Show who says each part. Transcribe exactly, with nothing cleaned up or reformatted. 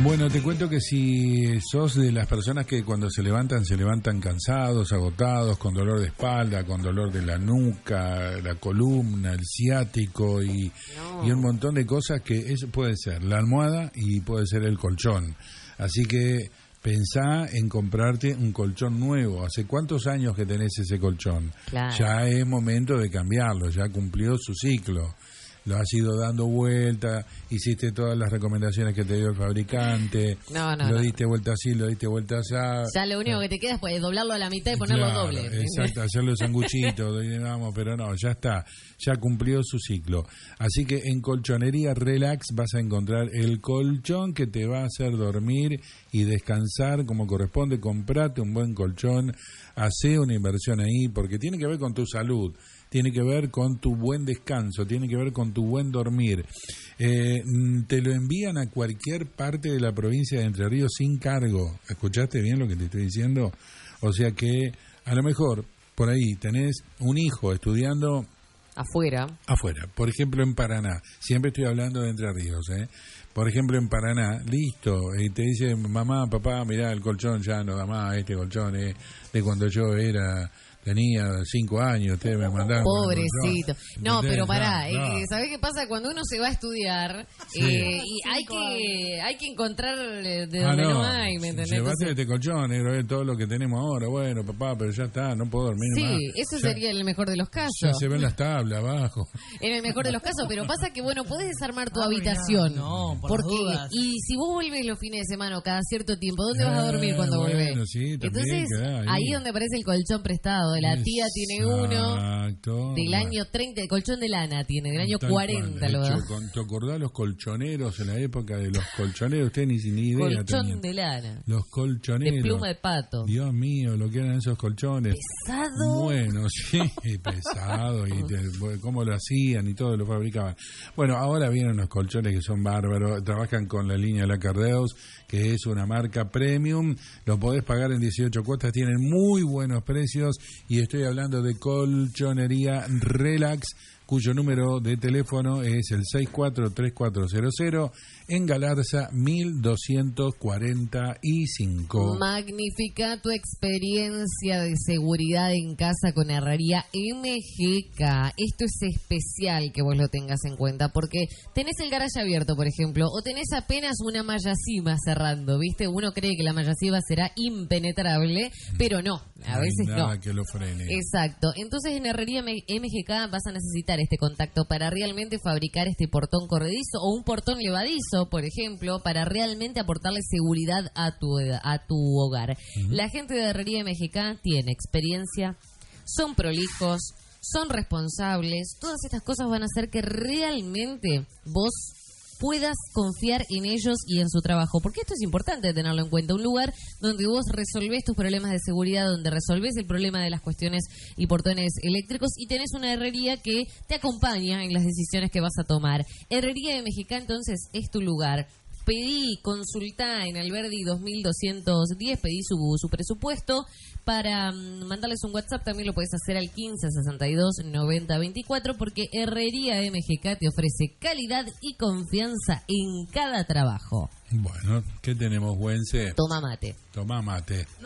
Speaker 1: Bueno, te cuento que si sos de las personas que cuando se levantan, se levantan cansados, agotados, con dolor de espalda, con dolor de la nuca, la columna, el ciático y, no. y un montón de cosas que eso puede ser la almohada y puede ser el colchón. Así que pensá en comprarte un colchón nuevo. ¿Hace cuántos años que tenés ese colchón?
Speaker 2: Claro.
Speaker 1: Ya es momento de cambiarlo, ya cumplió su ciclo. Lo has ido dando vuelta, hiciste todas las recomendaciones que te dio el fabricante,
Speaker 2: no, no,
Speaker 1: lo
Speaker 2: no.
Speaker 1: diste vuelta así, lo diste vuelta allá.
Speaker 2: Ya lo único que te queda es pues, doblarlo a la mitad y ponerlo
Speaker 1: claro,
Speaker 2: doble.
Speaker 1: Exacto, hacer los sanguchitos, vamos, pero no, ya está, ya cumplió su ciclo. Así que en Colchonería Relax vas a encontrar el colchón que te va a hacer dormir y descansar como corresponde. Comprate un buen colchón, hacé una inversión ahí, porque tiene que ver con tu salud. Tiene que ver con tu buen descanso, tiene que ver con tu buen dormir. Eh, te lo envían a cualquier parte de la provincia de Entre Ríos sin cargo. ¿Escuchaste bien lo que te estoy diciendo? O sea que a lo mejor por ahí tenés un hijo estudiando
Speaker 2: afuera.
Speaker 1: Afuera, por ejemplo en Paraná. Siempre estoy hablando de Entre Ríos, ¿eh? Por ejemplo en Paraná, listo, y te dice mamá, papá, mirá el colchón ya no da más, este colchón es de cuando yo era... Tenía cinco años, ustedes me mandaron.
Speaker 2: Pobrecito. No, no pero pará,
Speaker 1: no, no.
Speaker 2: Eh, ¿sabés qué pasa? Cuando uno se va a estudiar, sí. eh, y hay que hay que encontrar de donde ah, no. no hay, ¿me entendés?
Speaker 1: Llevate
Speaker 2: Entonces...
Speaker 1: este colchón, negro, es todo lo que tenemos ahora. Bueno, papá, pero ya está, no puedo dormir
Speaker 2: sí,
Speaker 1: más.
Speaker 2: Sí, eso
Speaker 1: ya,
Speaker 2: sería el mejor de los casos.
Speaker 1: Ya se ven las tablas abajo.
Speaker 2: En el mejor de los casos, pero pasa que, bueno, podés desarmar tu ah, habitación.
Speaker 3: No, por
Speaker 2: porque
Speaker 3: dudas.
Speaker 2: Y si vos volvés los fines de semana o cada cierto tiempo, ¿dónde ah, vas a dormir cuando
Speaker 1: bueno,
Speaker 2: volvés?
Speaker 1: Sí,
Speaker 2: entonces,
Speaker 1: ahí.
Speaker 2: ahí donde aparece el colchón prestado. La
Speaker 1: es...
Speaker 2: tía tiene uno del año treinta, el colchón de lana tiene, del año Tal cuarenta. Lo
Speaker 1: hecho, ¿te acordás los colchoneros en la época de los colchoneros? Usted ni, ni idea
Speaker 2: Colchón
Speaker 1: tenían.
Speaker 2: de lana.
Speaker 1: Los colchoneros.
Speaker 2: De pluma de pato.
Speaker 1: Dios mío, lo que eran esos colchones.
Speaker 2: Pesado.
Speaker 1: Bueno, sí, pesado. Y te, cómo lo hacían y todo lo fabricaban. Bueno, ahora vienen los colchones que son bárbaros. Trabajan con la línea Lacardeus, que es una marca premium. Lo podés pagar en dieciocho cuotas. Tienen muy buenos precios. Y estoy hablando de Colchonería Relax, cuyo número de teléfono es el seis cuatro tres cuatro cero cero, en Galarza mil doscientos cuarenta y cinco.
Speaker 2: Magnifica tu experiencia de seguridad en casa con Herrería M G K. Esto es especial que vos lo tengas en cuenta, porque tenés el garaje abierto, por ejemplo, o tenés apenas una malla cima cerrando, ¿viste? Uno cree que la malla cima será impenetrable, pero no, a
Speaker 1: no
Speaker 2: veces
Speaker 1: nada
Speaker 2: no.
Speaker 1: que lo frene.
Speaker 2: Exacto. Entonces en Herrería M G K vas a necesitar este contacto para realmente fabricar este portón corredizo o un portón levadizo, por ejemplo, para realmente aportarle seguridad a tu a tu hogar. Uh-huh. La gente de Herrería M G K tiene experiencia, son prolijos, son responsables. Todas estas cosas van a hacer que realmente vos puedas confiar en ellos y en su trabajo, porque esto es importante tenerlo en cuenta, un lugar donde vos resolvés tus problemas de seguridad, donde resolvés el problema de las cuestiones y portones eléctricos y tenés una herrería que te acompaña en las decisiones que vas a tomar. Herrería de Mexicá, entonces, es tu lugar. Pedí, consultá en Alberdi dos mil doscientos diez, pedí su, su presupuesto. Para um, mandarles un WhatsApp también lo puedes hacer al quince sesenta y dos noventa veinticuatro, porque Herrería M G K te ofrece calidad y confianza en cada trabajo.
Speaker 1: Bueno, ¿qué tenemos, Güense?
Speaker 2: Toma mate.
Speaker 1: Toma mate.